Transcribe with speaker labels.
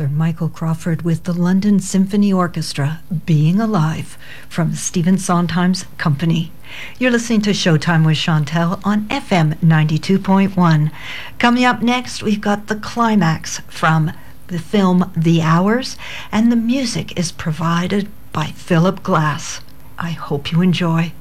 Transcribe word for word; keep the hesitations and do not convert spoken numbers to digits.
Speaker 1: Sir Michael Crawford with the London Symphony Orchestra, Being Alive, from Stephen Sondheim's Company. You're listening to Showtime with Chantel on F M ninety-two point one. Coming up next, we've got the climax from the film The Hours, and the music is provided by Philip Glass. I hope you enjoy.